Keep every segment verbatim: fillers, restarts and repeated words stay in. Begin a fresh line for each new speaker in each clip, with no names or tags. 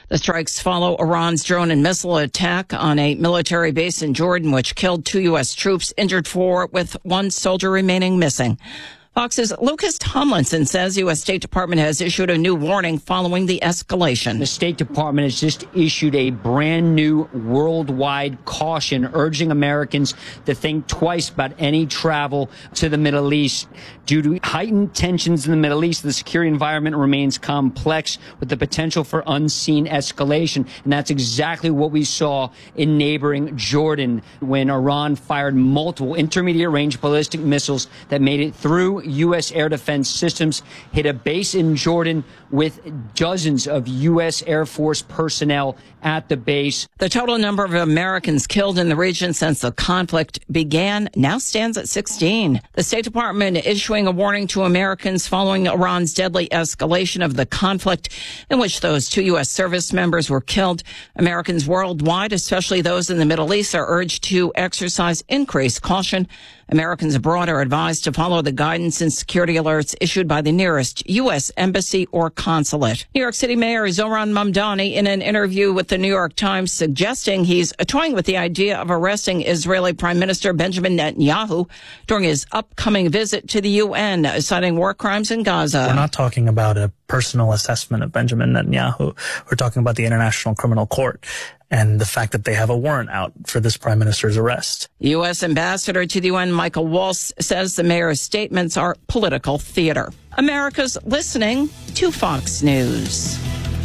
The strikes follow Iran's drone and missile attack on a military base in Jordan, which killed two U S troops, injured four, with one soldier remaining missing. Fox's Lucas Tomlinson says U S State Department has issued a new warning following the escalation.
The State Department has just issued a brand new worldwide caution urging Americans to think twice about any travel to the Middle East. Due to heightened tensions in the Middle East, the security environment remains complex with the potential for unseen escalation. And that's exactly what we saw in neighboring Jordan when Iran fired multiple intermediate range ballistic missiles that made it through U S air defense systems, hit a base in Jordan with dozens of U S Air Force personnel at the base.
The total number of Americans killed in the region since the conflict began now stands at sixteen. The State Department issuing a warning to Americans following Iran's deadly escalation of the conflict in which those two U S service members were killed. Americans worldwide, especially those in the Middle East, are urged to exercise increased caution. Americans abroad are advised to follow the guidance and security alerts issued by the nearest U S embassy or consulate. New York City Mayor Zohran Mamdani, in an interview with the New York Times, suggesting he's toying with the idea of arresting Israeli Prime Minister Benjamin Netanyahu during his upcoming visit to the U N, citing war crimes in Gaza.
We're not talking about a personal assessment of Benjamin Netanyahu. We're talking about the International Criminal Court and the fact that they have a warrant out for this prime minister's arrest.
U S Ambassador to the U N Michael Waltz says the mayor's statements are political theater. America's listening to Fox News.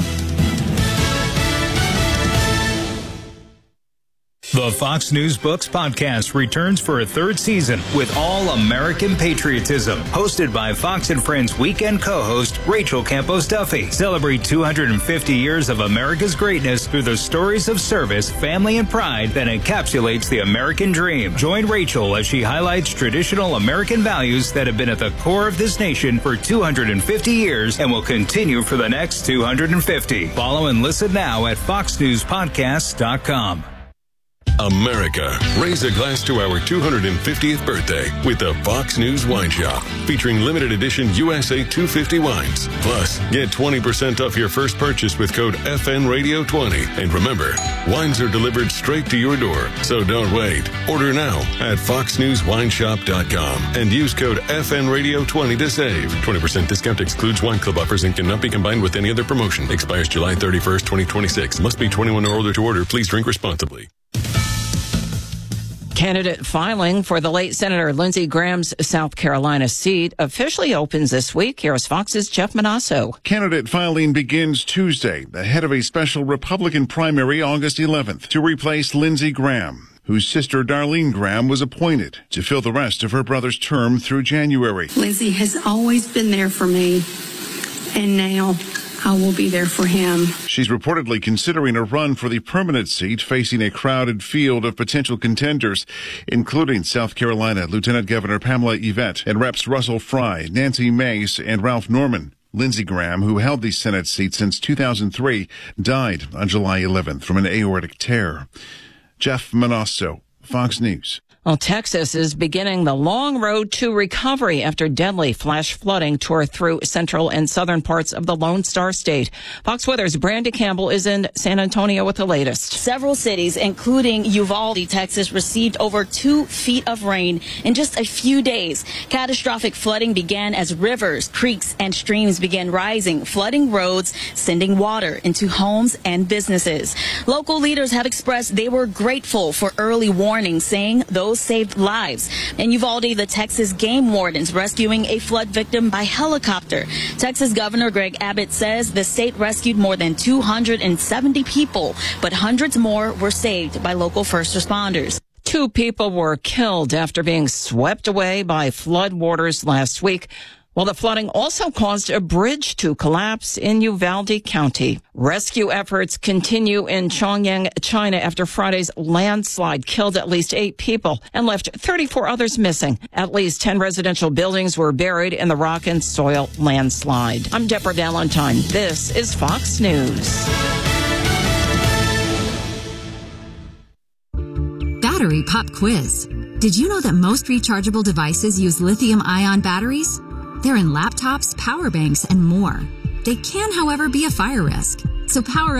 The Fox News Books podcast returns for a third season with All American Patriotism, hosted by Fox and Friends weekend co-host Rachel Campos Duffy. Celebrate two hundred fifty years of America's greatness through the stories of service, family, and pride that encapsulates the American dream. Join Rachel as she highlights traditional American values that have been at the core of this nation for two hundred fifty years and will continue for the next two hundred fifty. Follow and listen now at fox news podcast dot com.
America, raise a glass to our two hundred fiftieth birthday with the Fox News Wine Shop, featuring limited edition U S A two fifty wines. Plus, get twenty percent off your first purchase with code F N Radio twenty. And remember, wines are delivered straight to your door, so don't wait. Order now at fox news wine shop dot com and use code F N Radio twenty to save. twenty percent discount excludes wine club offers and cannot be combined with any other promotion. Expires July thirty-first, twenty twenty-six. Must be twenty-one or older to order. Please drink responsibly.
Candidate filing for the late Senator Lindsey Graham's South Carolina seat officially opens this week. Here's Fox's Jeff Manasso.
Candidate filing begins Tuesday, ahead of a special Republican primary August eleventh, to replace Lindsey Graham, whose sister Darlene Graham was appointed to fill the rest of her brother's term through January.
Lindsey has always been there for me, and now I will be there for him.
She's reportedly considering a run for the permanent seat, facing a crowded field of potential contenders, including South Carolina Lieutenant Governor Pamela Yvette and Reps Russell Fry, Nancy Mace, and Ralph Norman. Lindsey Graham, who held the Senate seat since two thousand three, died on July eleventh from an aortic tear. Jeff Manasso, Fox News.
Well, Texas is beginning the long road to recovery after deadly flash flooding tore through central and southern parts of the Lone Star State. Fox Weather's Brandy Campbell is in San Antonio with the latest.
Several cities, including Uvalde, Texas, received over two feet of rain in just a few days. Catastrophic flooding began as rivers, creeks, and streams began rising, flooding roads, sending water into homes and businesses. Local leaders have expressed they were grateful for early warning, saying those saved lives. In Uvalde, the Texas game wardens rescuing a flood victim by helicopter. Texas Governor Greg Abbott says the state rescued more than two hundred seventy people, but hundreds more were saved by local first responders.
Two people were killed after being swept away by flood waters last week. Well, the flooding also caused a bridge to collapse in Uvalde County. Rescue efforts continue in Chongyang, China, after Friday's landslide killed at least eight people and left thirty-four others missing. At least ten residential buildings were buried in the rock and soil landslide. I'm Deborah Valentine. This is Fox News.
Battery Pop Quiz. Did you know that most rechargeable devices use lithium-ion batteries? They're in laptops, power banks, and more. They can, however, be a fire risk. So power